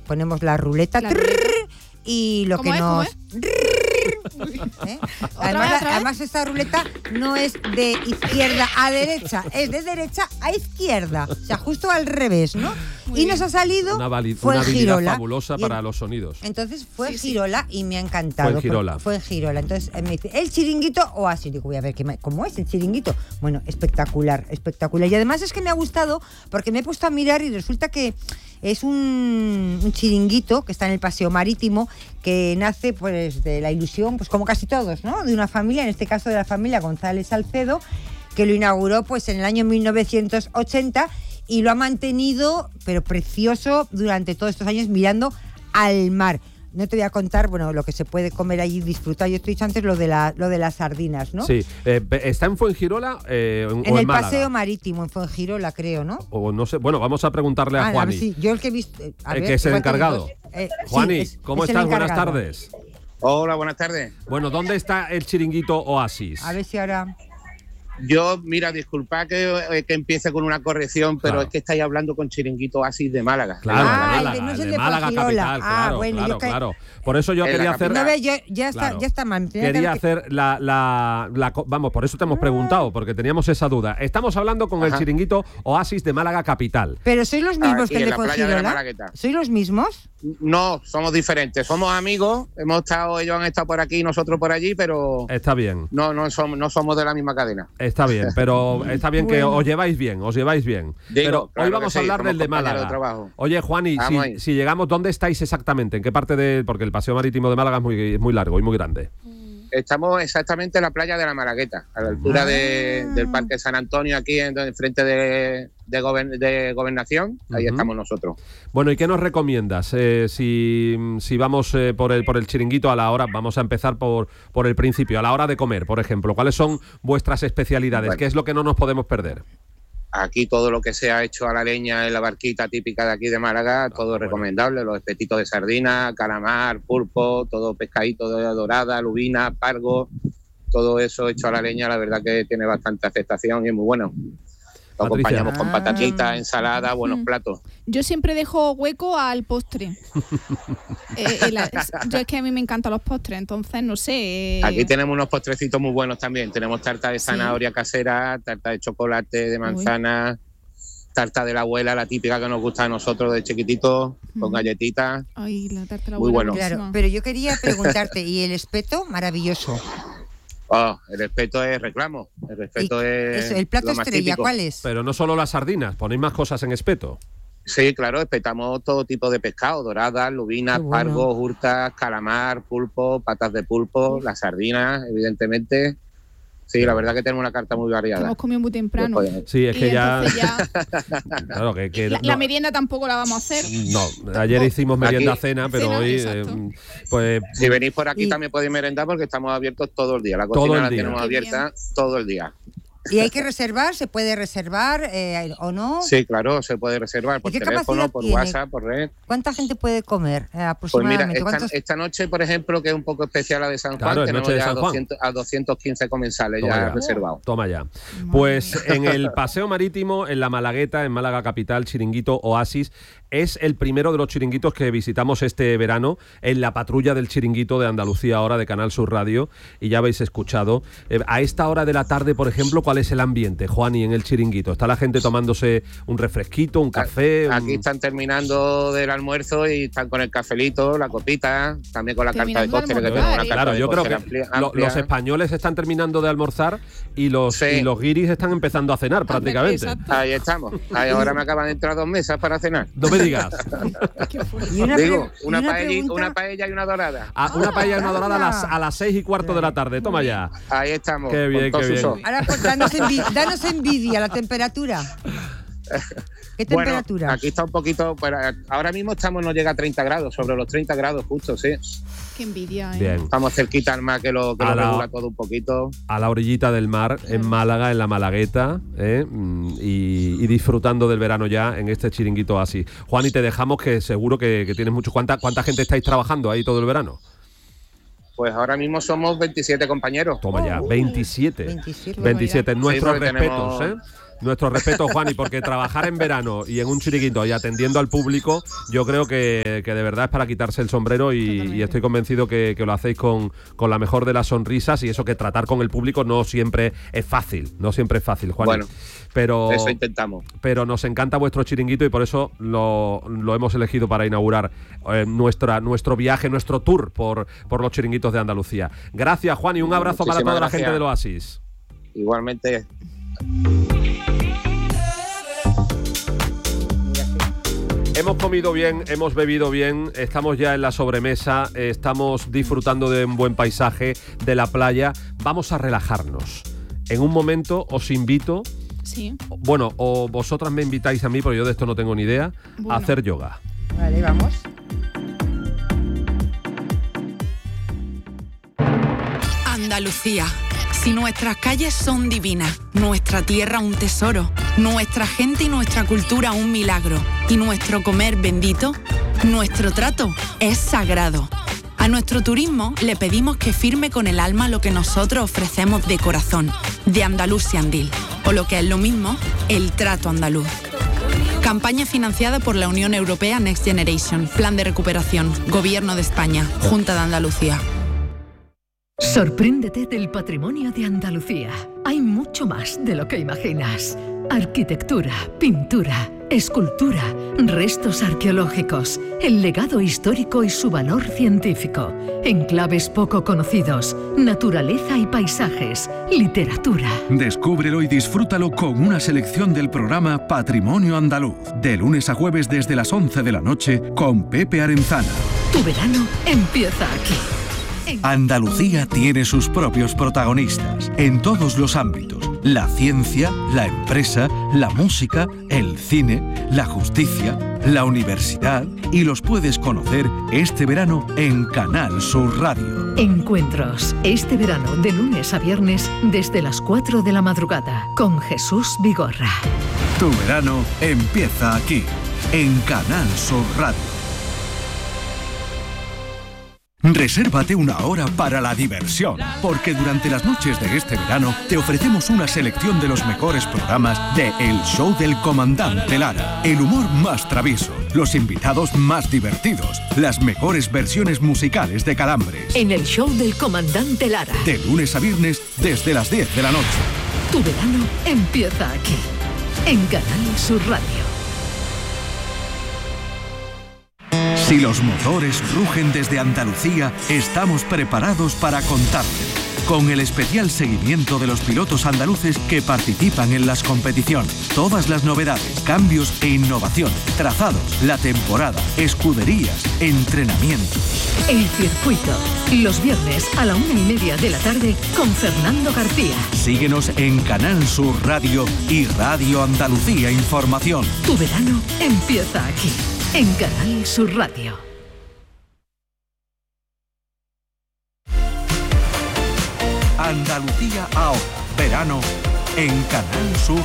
ponemos la ruleta, y lo que nos... ¿Eh? Además esta ruleta no es de izquierda a derecha, es de derecha a izquierda, o sea, justo al revés, ¿no? Y nos ha salido una habilidad fabulosa para los sonidos. Entonces fue en Girola y me ha encantado. Fue en Girola. Entonces me dice, el chiringuito Oasis. Digo, voy a ver cómo es el chiringuito. Bueno, espectacular. Y además es que me ha gustado porque me he puesto a mirar y resulta que es un chiringuito que está en el Paseo Marítimo, que nace pues de la ilusión, pues como casi todos, ¿no? De una familia, en este caso de la familia González Salcedo, que lo inauguró pues en el año 1980 y lo ha mantenido, pero precioso, durante todos estos años mirando al mar. No te voy a contar, bueno, lo que se puede comer allí y disfrutar. Yo te he dicho antes lo de las sardinas, ¿no? Sí. ¿Está en Fuengirola o en el Málaga? Paseo Marítimo, en Fuengirola, creo, ¿no? O no sé. Bueno, vamos a preguntarle a Juani. Sí, yo el que he visto... que es el encargado. Juani, ¿cómo estás? Buenas tardes. Hola, buenas tardes. Bueno, ¿dónde está el chiringuito Oasis? A ver si ahora... Yo, mira, disculpa que empiece con una corrección, pero es que estáis hablando con Chiringuito Oasis de Málaga. Claro, de Málaga capital, claro. Por eso yo quería hacer... No, ya está mal. Quería hacer vamos, por eso te hemos preguntado, porque teníamos esa duda. Estamos hablando con el Chiringuito Oasis de Málaga capital. ¿Pero sois los mismos que el de Fuengirola? ¿Sois los mismos? No, somos diferentes. Somos amigos. Ellos han estado por aquí y nosotros por allí, pero... Está bien. No somos de la misma cadena. Está bien, pero está bien que os lleváis bien. Pero hoy vamos a hablar del de Málaga. Oye, Juani, si llegamos, ¿dónde estáis exactamente? ¿En qué parte porque el Paseo Marítimo de Málaga es muy largo y muy grande? Estamos exactamente en la playa de la Malagueta, a la altura del Parque San Antonio, aquí frente de Gobernación. Ahí estamos nosotros. Bueno, ¿y qué nos recomiendas? Si vamos por el chiringuito a la hora, vamos a empezar por el principio, a la hora de comer, por ejemplo. ¿Cuáles son vuestras especialidades? Bueno, ¿qué es lo que no nos podemos perder? Aquí todo lo que se ha hecho a la leña en la barquita típica de aquí de Málaga, todo recomendable, los espetitos de sardina, calamar, pulpo, todo pescadito de dorada, lubina, pargo, todo eso hecho a la leña, la verdad que tiene bastante aceptación y es muy bueno. Lo acompañamos con patatitas, ensalada, buenos platos. Yo siempre dejo hueco al postre. Yo es que a mí me encantan los postres, entonces no sé. Aquí tenemos unos postrecitos muy buenos también. Tenemos tarta de zanahoria casera, tarta de chocolate, de manzana, tarta de la abuela, la típica que nos gusta a nosotros de chiquititos, con galletitas. Ay, la tarta de la abuela. Muy bueno. Claro, pero yo quería preguntarte, ¿y el espeto? Maravilloso. El espeto es reclamo. El espeto es... Eso, el plato estrella, típico. ¿Cuál es? Pero no solo las sardinas, ponéis más cosas en espeto. Sí, claro, espetamos todo tipo de pescado, doradas, lubinas, pargos, hurtas, calamar, pulpo, patas de pulpo, las sardinas, evidentemente. Sí, la verdad que tenemos una carta muy variada. Hemos comido muy temprano. Sí, es que ya... Claro, la merienda tampoco la vamos a hacer. No, ayer hicimos merienda-cena, pero hoy... pues si venís por aquí también podéis merendar porque estamos abiertos todo el día. La cocina la tenemos abierta todo el día. ¿Y hay que reservar? ¿Se puede reservar o no? Sí, claro, se puede reservar por teléfono, por WhatsApp, por red. ¿Cuánta gente puede comer aproximadamente? Pues mira, esta noche, por ejemplo, que es un poco especial la de San Juan, tenemos ya a 215 comensales ya reservados. Toma ya. Pues en el Paseo Marítimo, en la Malagueta, en Málaga capital, Chiringuito Oasis, es el primero de los chiringuitos que visitamos este verano en la patrulla del chiringuito de Andalucía ahora de Canal Sur Radio, y ya habéis escuchado. A esta hora de la tarde, por ejemplo, ¿cuál es el ambiente, Juani, en el chiringuito? ¿Está la gente tomándose un refresquito, un café? Aquí están terminando del almuerzo y están con el cafelito, la copita, también con la carta de cóctel. Claro, yo creo que los españoles están terminando de almorzar y los guiris están empezando a cenar prácticamente. Ahí estamos. Ahora me acaban de entrar 2 mesas para cenar. No me digas. Una paella y una dorada. Una paella y una dorada a las 6:15 de la tarde. Toma ya. Ahí estamos. Qué bien, qué bien. Ahora, pues, danos envidia, la temperatura. ¿Qué temperatura? Bueno, aquí está un poquito... ahora mismo nos llega a 30 grados, sobre los 30 grados justo, sí. Qué envidia, Bien. Estamos cerquita al mar que lo regula todo un poquito. A la orillita del mar, en Málaga, en la Malagueta, y disfrutando del verano ya en este chiringuito así. Juan, y te dejamos, que seguro que tienes mucho. ¿Cuánta gente estáis trabajando ahí todo el verano? Pues ahora mismo somos 27 compañeros. Toma ya, 27. 27. Nuestros respetos, Nuestro respeto, Juan, y porque trabajar en verano y en un chiringuito y atendiendo al público, yo creo que de verdad es para quitarse el sombrero y estoy convencido que lo hacéis con la mejor de las sonrisas, y eso que tratar con el público no siempre es fácil, Juan. Bueno, pero eso intentamos. Pero nos encanta vuestro chiringuito y por eso lo hemos elegido para inaugurar nuestro viaje, nuestro tour por los chiringuitos de Andalucía. Gracias, Juan, y un abrazo para toda la gente del Oasis. Igualmente. Hemos comido bien, hemos bebido bien, estamos ya en la sobremesa, estamos disfrutando de un buen paisaje, de la playa. Vamos a relajarnos. En un momento os invito, Sí. bueno, o vosotras me invitáis a mí, porque yo de esto no tengo ni idea, a hacer yoga. Vale, vamos. Andalucía. Si nuestras calles son divinas, nuestra tierra un tesoro, nuestra gente y nuestra cultura un milagro, y nuestro comer bendito, nuestro trato es sagrado. A nuestro turismo le pedimos que firme con el alma lo que nosotros ofrecemos de corazón, de Andalucía Andil, o lo que es lo mismo, el trato andaluz. Campaña financiada por la Unión Europea Next Generation, Plan de Recuperación, Gobierno de España, Junta de Andalucía. Sorpréndete del patrimonio de Andalucía. Hay mucho más de lo que imaginas. Arquitectura, pintura, escultura, restos arqueológicos, el legado histórico y su valor científico, enclaves poco conocidos, naturaleza y paisajes, literatura. Descúbrelo y disfrútalo con una selección del programa Patrimonio Andaluz, de lunes a jueves desde las 11 de la noche con Pepe Arenzana. Tu verano empieza aquí. Andalucía tiene sus propios protagonistas en todos los ámbitos: la ciencia, la empresa, la música, el cine, la justicia, la universidad, y los puedes conocer este verano en Canal Sur Radio. Encuentros este verano de lunes a viernes desde las 4 de la madrugada con Jesús Vigorra. Tu verano empieza aquí en Canal Sur Radio. Resérvate una hora para la diversión, porque durante las noches de este verano te ofrecemos una selección de los mejores programas de El Show del Comandante Lara, el humor más travieso, los invitados más divertidos, las mejores versiones musicales de Calambres. En El Show del Comandante Lara. De lunes a viernes desde las 10 de la noche. Tu verano empieza aquí, en Canal Sur Radio. Si los motores rugen desde Andalucía, estamos preparados para contarte, con el especial seguimiento de los pilotos andaluces que participan en las competiciones. Todas las novedades, cambios e innovación, trazados, la temporada, escuderías, entrenamientos. El circuito, los viernes a la 1:30 de la tarde con Fernando García. Síguenos en Canal Sur Radio y Radio Andalucía Información. Tu verano empieza aquí, en Canal Sur Radio. Andalucía ahora, verano, en Canal Sur